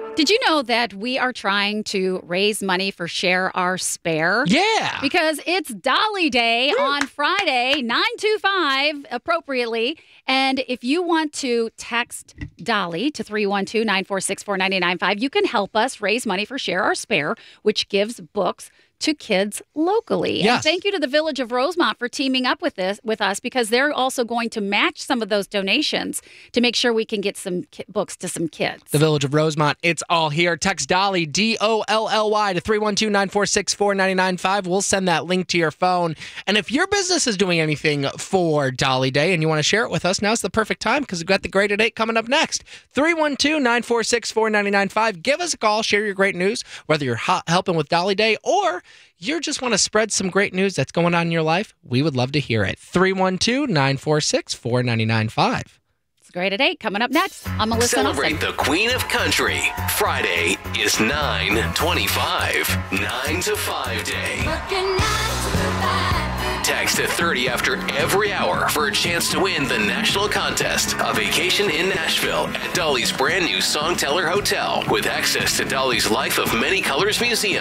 Did you know that we are trying to raise money for Share Our Spare? Yeah. Because it's Dolly Day on Friday, 925, appropriately. And if you want to text Dolly to 312-946-4995, you can help us raise money for Share Our Spare, which gives books to kids locally. Yes. And thank you to the Village of Rosemont for teaming up with us, because they're also going to match some of those donations to make sure we can get some books to some kids. The Village of Rosemont, it's all here. Text Dolly, DOLLY, to 312-946-4995. We'll send that link to your phone. And if your business is doing anything for Dolly Day and you want to share it with us, now's the perfect time because we've got the Great at 8 coming up next. 312-946-4995. Give us a call. Share your great news, whether you're helping with Dolly Day or you just want to spread some great news that's going on in your life. We would love to hear it. 312-946-4995. It's Great at 8 coming up next. I'm Melissa Celebrate Nelson. the Queen of Country. Friday is 9/25. 9 to 5 day. Text at 30 after every hour for a chance to win the national contest, a vacation in Nashville at Dolly's brand new Songteller Hotel with access to Dolly's Life of Many Colors Museum.